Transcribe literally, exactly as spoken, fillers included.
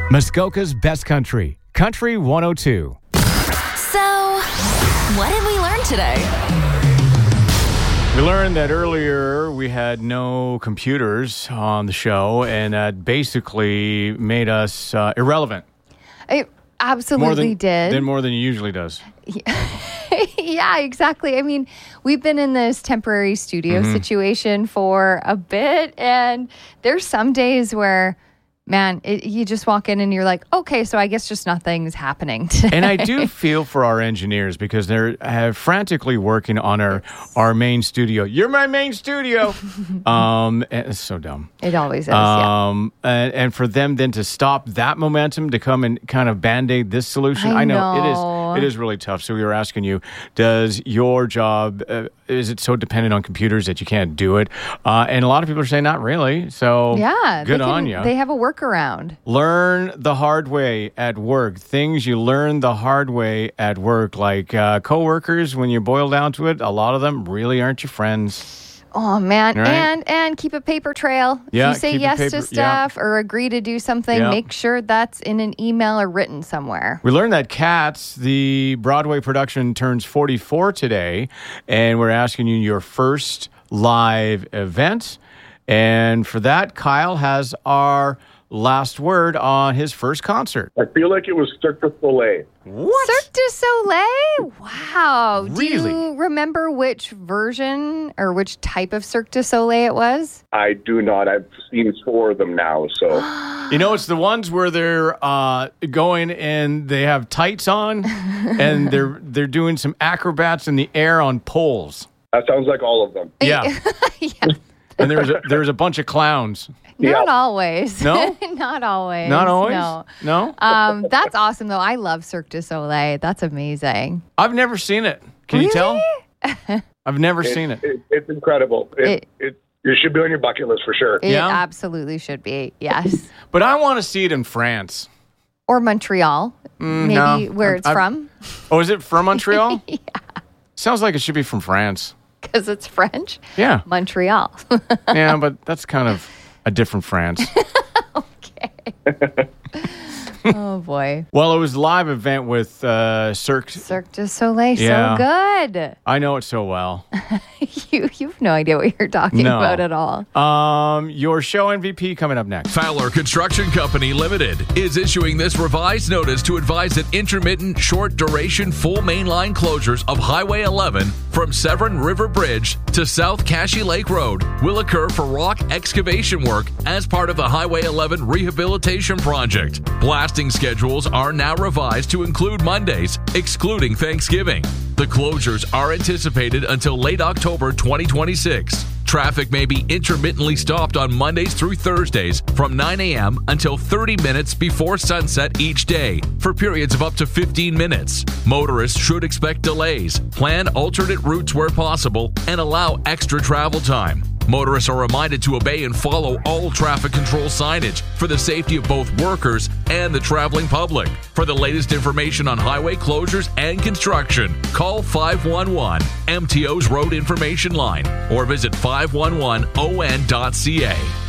Muskoka's Best Country, Country one oh two. So, what did we learn today? We learned that earlier we had no computers on the show, and that basically made us uh, irrelevant. It absolutely more than, did. Than more than it usually does. Yeah, exactly. I mean, we've been in this temporary studio mm-hmm. situation for a bit, and there's some days where, man, it, you just walk in and you're like, okay, so I guess just nothing's happening today. And I do feel for our engineers because they're uh, frantically working on our, our main studio. You're my main studio. um, it's so dumb. It always is, um, yeah. And, and for them then to stop that momentum to come and kind of band-aid this solution, I, I know, know it is it is really tough. So we were asking you, does your job, uh, is it so dependent on computers that you can't do it? Uh, and a lot of people are saying not really. So yeah, good can, on you. They have a workaround. Learn the hard way at work. Things you learn the hard way at work, like uh, coworkers, when you boil down to it, a lot of them really aren't your friends. Oh, man. Right? And and keep a paper trail. Yeah, if you say keep a yes paper- to stuff yeah. or agree to do something, Yeah. make sure that's in an email or written somewhere. We learned that Cats, the Broadway production, turns forty-four today, and we're asking you your first live event. And for that, Kyle has our last word on his first concert. I feel like it was Cirque du Soleil. What? Cirque du Soleil? Wow. Really? Do you remember which version or which type of Cirque du Soleil it was? I do not. I've seen four of them now, so... You know, it's the ones where they're uh, going and they have tights on and they're they're doing some acrobats in the air on poles. That sounds like all of them. Yeah. Yeah. And there's a, there's a bunch of clowns. Not Yeah. always. No? Not always. Not always? No. No? Um, that's awesome, though. I love Cirque du Soleil. That's amazing. I've never seen it. Can you tell? I've never It- seen it. it- It's incredible. It, It- it, it should be on your bucket list for sure. It Yeah? absolutely should be. Yes. But I want to see it in France. Or Montreal. Mm, maybe no. where it's I've- from. Oh, is it from Montreal? Yeah. Sounds like it should be from France. Because it's French. Yeah. Montreal. Yeah, but that's kind of a different France. Okay. Oh, boy. Well, it was a live event with uh, Cirque. Cirque du Soleil. Yeah. So good. I know it so well. You, you have no idea what you're talking No. about at all. Um, your show M V P coming up next. Fowler Construction Company Limited is issuing this revised notice to advise that intermittent, short-duration, full mainline closures of Highway eleven from Severn River Bridge to South Cashy Lake Road will occur for rock excavation work as part of the Highway eleven Rehabilitation Project. Blasting schedules are now revised to include Mondays, excluding Thanksgiving. The closures are anticipated until late October twenty twenty-six. Traffic may be intermittently stopped on Mondays through Thursdays from nine a.m. until thirty minutes before sunset each day for periods of up to fifteen minutes. Motorists should expect delays, plan alternate routes where possible, and allow extra travel time. Motorists are reminded to obey and follow all traffic control signage for the safety of both workers and the traveling public. For the latest information on highway closures and construction, call five one one M T O's Road Information Line or visit five one one O N dot C A.